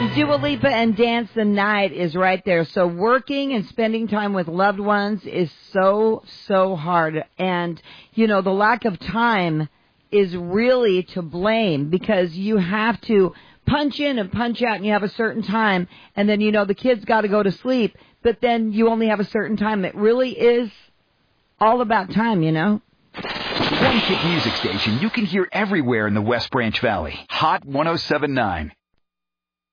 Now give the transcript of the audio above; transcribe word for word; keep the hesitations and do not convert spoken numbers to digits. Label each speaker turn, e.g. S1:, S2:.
S1: Dua Lipa and Dance the Night is right there. So working and spending time with loved ones is so, so hard. And, you know, the lack of time is really to blame because you have to punch in and punch out and you have a certain time. And then, you know, the kids got to go to sleep. But then you only have a certain time. It really is all about time, you know.
S2: One hit music station you can hear everywhere in the West Branch Valley. Hot one oh seven point nine.